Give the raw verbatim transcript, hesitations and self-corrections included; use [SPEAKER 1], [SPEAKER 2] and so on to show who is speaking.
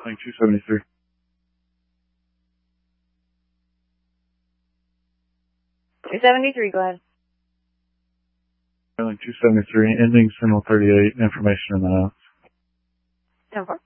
[SPEAKER 1] Link two seventy-three.
[SPEAKER 2] two seventy-three, go ahead.
[SPEAKER 1] Link two seventy-three, ending symbol thirty-eight, information in the house.
[SPEAKER 2] ten four.